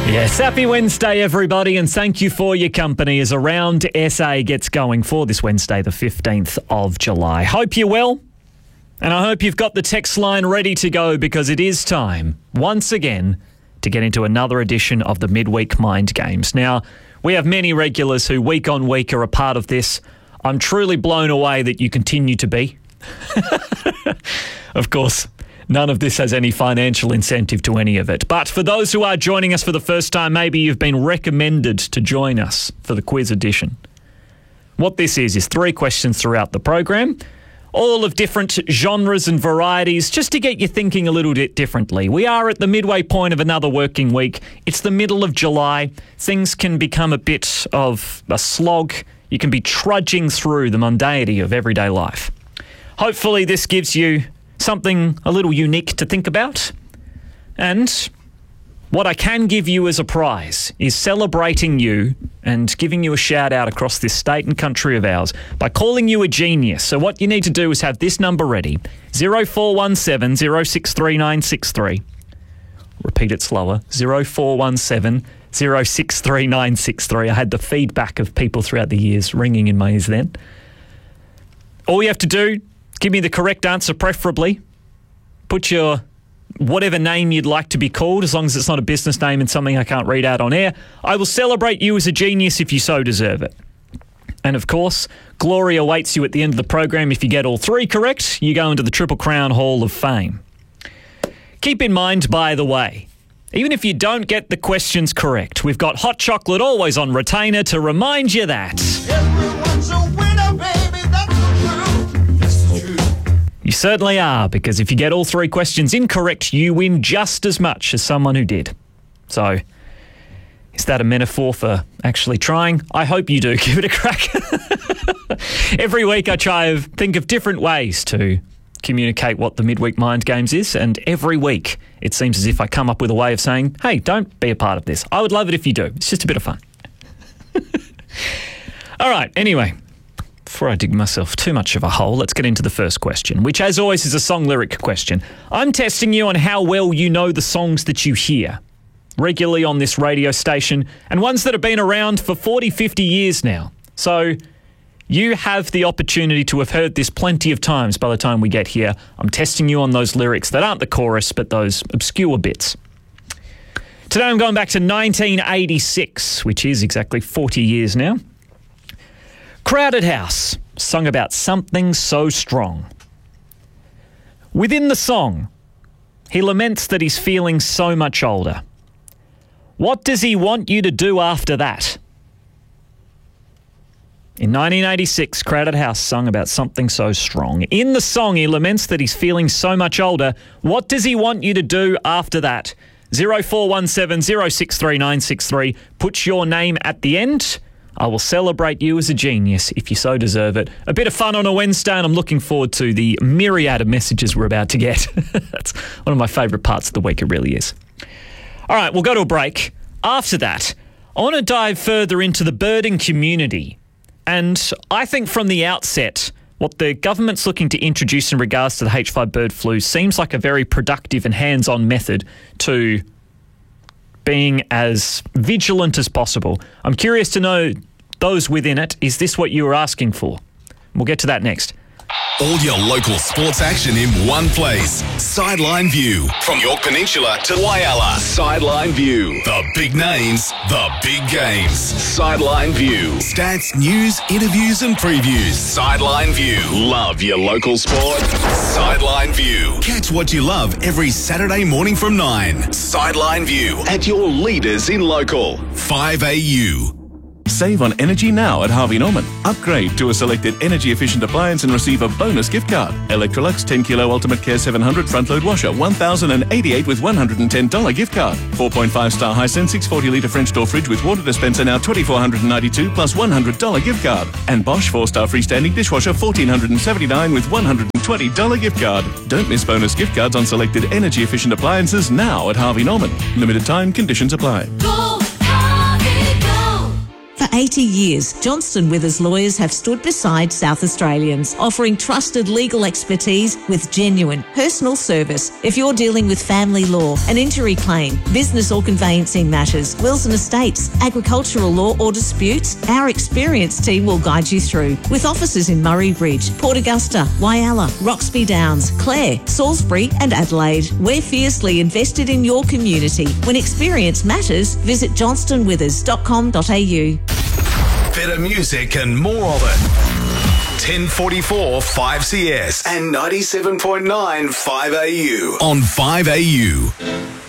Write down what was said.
Yes, happy Wednesday, everybody, and thank you for your company as Around SA gets going for this Wednesday, the 15th of July. Hope you're well, and I hope you've got the text line ready to go because it is time, once again, to get into another edition of the Midweek Mind Games. Now, we have many regulars who week on week are a part of this. I'm truly blown away that you continue to be. Of course, none of this has any financial incentive to any of it. But for those who are joining us for the first time, maybe you've been recommended to join us for the quiz edition. What this is 3 questions throughout the program, all of different genres and varieties, just to get you thinking a little bit differently. We are at the midway point of another working week. It's the middle of July. Things can become a bit of a slog. You can be trudging through the mundanity of everyday life. Hopefully this gives you something a little unique to think about. And what I can give you as a prize is celebrating you and giving you a shout out across this state and country of ours by calling you a genius. So what you need to do is have this number ready, 0417 063963. Repeat it slower, 0417 063963. I had the feedback of people throughout the years ringing in my ears then. All you have to do, give me the correct answer, preferably. Put your whatever name you'd like to be called, as long as it's not a business name and something I can't read out on air. I will celebrate you as a genius if you so deserve it. And of course, glory awaits you at the end of the program. If you get all 3 correct, you go into the Triple Crown Hall of Fame. Keep in mind, by the way, even if you don't get the questions correct, we've got hot chocolate always on retainer to remind you that Everyone's a winner, baby, that's the truth. you certainly are, because if you get all 3 questions incorrect, you win just as much as someone who did. So, is that a metaphor for actually trying? I hope you do. Give it a crack. Every week I try to think of different ways to communicate what the Midweek Mind Games is, and every week it seems as if I come up with a way of saying, hey, don't be a part of this. I would love it if you do. It's just a bit of fun. All right, anyway, before I dig myself too much of a hole, let's get into the first question, which as always is a song lyric question. I'm testing you on how well you know the songs that you hear regularly on this radio station, and ones that have been around for 40, 50 years now. So you have the opportunity to have heard this plenty of times by the time we get here. I'm testing you on those lyrics that aren't the chorus, but those obscure bits. Today I'm going back to 1986, which is exactly 40 years now. Crowded House, sung about something so strong. Within the song, he laments that he's feeling so much older. What does he want you to do after that? In 1986, Crowded House sung about something so strong. In the song, he laments that he's feeling so much older. What does he want you to do after that? 0417 063963. Put your name at the end. I will celebrate you as a genius if you so deserve it. A bit of fun on a Wednesday, and I'm looking forward to the myriad of messages we're about to get. That's one of my favourite parts of the week, it really is. All right, we'll go to a break. After that, I want to dive further into the birding community. And I think from the outset, what the government's looking to introduce in regards to the H5 bird flu seems like a very productive and hands-on method to being as vigilant as possible. I'm curious to know those within it. Is this what you were asking for? We'll get to that next. All your local sports action in one place. Sideline View. From York Peninsula to Whyalla. Sideline View. The big names, the big games. Sideline View. Stats, news, interviews and previews. Sideline View. Love your local sport. Sideline View. Catch what you love every Saturday morning from 9. Sideline View. At your leaders in local. 5AU. Save on energy now at Harvey Norman. Upgrade to a selected energy-efficient appliance and receive a bonus gift card. Electrolux 10 Kilo Ultimate Care 700 front-load washer, $1,088 with $110 gift card. 4.5-star Hisense 640 litre French door fridge with water dispenser now $2,492 plus $100 gift card. And Bosch 4-star freestanding dishwasher $1,479 with $120 gift card. Don't miss bonus gift cards on selected energy-efficient appliances now at Harvey Norman. Limited time, conditions apply. For 80 years, Johnston Withers lawyers have stood beside South Australians, offering trusted legal expertise with genuine personal service. If you're dealing with family law, an injury claim, business or conveyancing matters, wills and estates, agricultural law or disputes, our experienced team will guide you through. With offices in Murray Bridge, Port Augusta, Whyalla, Roxby Downs, Clare, Salisbury and Adelaide, we're fiercely invested in your community. When experience matters, visit johnstonwithers.com.au. Better music and more of it. 1044 5CS and 97.9 5AU on 5AU.